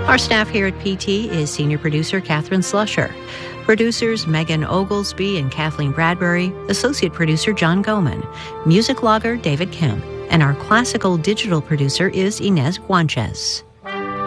Our staff here at PT is senior producer Catherine Slusher, producers Megan Oglesby and Kathleen Bradbury, associate producer John Goman, music logger David Kemp, and our classical digital producer is Inez Guanches.